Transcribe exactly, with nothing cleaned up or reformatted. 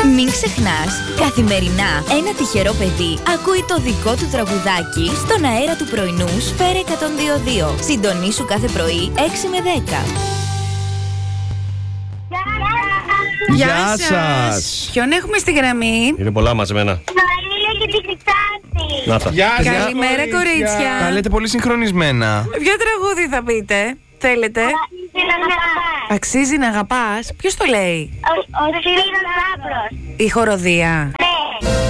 Μην ξεχνάς, καθημερινά ένα τυχερό παιδί ακούει το δικό του τραγουδάκι στον αέρα του πρωινού Σφαίρα εκατόν δύο κόμμα δύο. Συντονίσου κάθε πρωί έξι με δέκα. Γεια Γεια σας. σας. Ποιον έχουμε στη γραμμή? Είναι πολλά μαζεμένα. Μαρίλα και την Χρυσάνθη. Να τα. Γεια σας, Καλημέρα, κορίτσια. Τα λέτε πολύ συγχρονισμένα. Ποιο τραγούδι θα πείτε? Θέλετε? Αξίζει να αγαπάς. Ποιος το λέει? Ο Σπύρος Λάμπρος. Η χοροδία. Ναι.